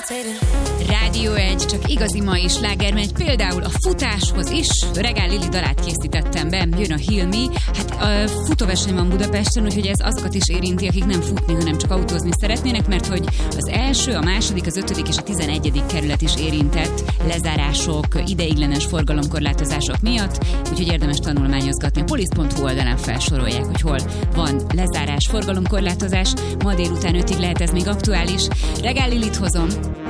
Rádió 1, csak igazi mai sláger megy, például a futáshoz is. Regál Lili dalát készítettem be, jön a Heal Me. Hát a futóverseny van Budapesten, úgyhogy ez azokat is érinti, akik nem futni, hanem csak autózni szeretnének, mert hogy az első, a második, az 5. és a 11. kerület is érintett lezárások, ideiglenes forgalomkorlátozások miatt, úgyhogy érdemes tanulmányozgatni. A polisz.hu oldalán felsorolják, hogy hol van lezárás, forgalomkorlátozás. Ma délután 5-ig lehet ez még aktuális. Regál Lilit hozom.